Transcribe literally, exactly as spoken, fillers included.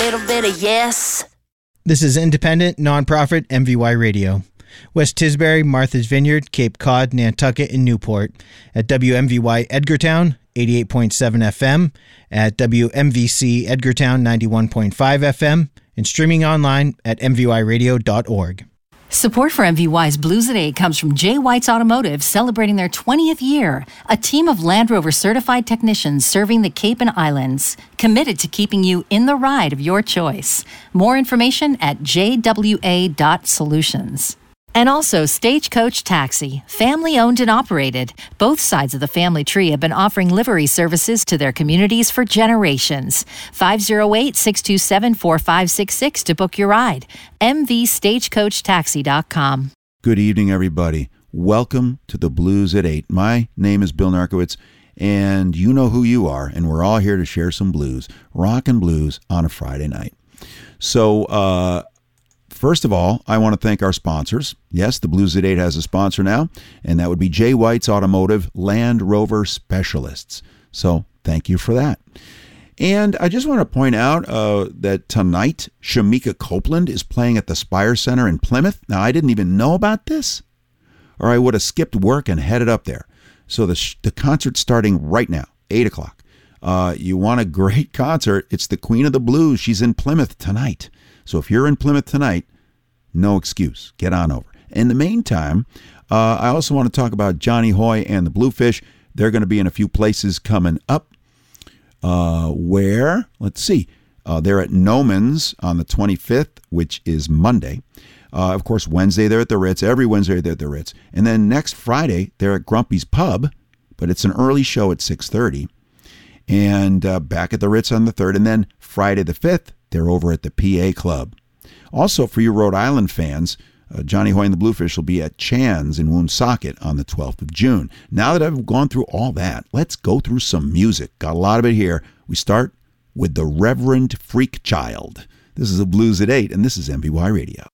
little bit of yes. This is independent, nonprofit M V Y Radio. West Tisbury, Martha's Vineyard, Cape Cod, Nantucket, and Newport. At W M V Y Edgartown, eighty-eight point seven F M. At W M V C Edgartown, ninety-one point five F M. And streaming online at m v y radio dot org. Support for M V Y's Blues at eight comes from J. White's Automotive, celebrating their twentieth year. A team of Land Rover certified technicians serving the Cape and Islands, committed to keeping you in the ride of your choice. More information at j w a dot solutions. And also Stagecoach Taxi, family-owned and operated. Both sides of the family tree have been offering livery services to their communities for generations. five oh eight, six two seven, four five six six to book your ride. m v stagecoach taxi dot com. Good evening, everybody. Welcome to the Blues at eight. My name is Bill Narkowitz, and you know who you are, and we're all here to share some blues, rock and blues on a Friday night. So, uh... First of all, I want to thank our sponsors. Yes, the Blues at eight has a sponsor now, and that would be J. White's Automotive Land Rover Specialists. So thank you for that. And I just want to point out uh, that tonight, Shamika Copeland is playing at the Spire Center in Plymouth. Now, I didn't even know about this, or I would have skipped work and headed up there. So the, sh- the concert's starting right now, eight o'clock. Uh, you want a great concert, it's the Queen of the Blues. She's in Plymouth tonight. So if you're in Plymouth tonight, no excuse. Get on over. In the meantime, uh, I also want to talk about Johnny Hoy and the Bluefish. They're going to be in a few places coming up. Uh, where? Let's see. Uh, they're at Noman's on the twenty-fifth, which is Monday. Uh, of course, Wednesday they're at the Ritz. Every Wednesday they're at the Ritz. And then next Friday, they're at Grumpy's Pub, but it's an early show at six thirty. And uh, back at the Ritz on the third. And then Friday the fifth, they're over at the P A Club. Also, for you Rhode Island fans, uh, Johnny Hoy and the Bluefish will be at Chan's in Woonsocket on the twelfth of June. Now that I've gone through all that, let's go through some music. Got a lot of it here. We start with the Reverend Freak Child. This is a Blues at eight, and this is M V Y Radio.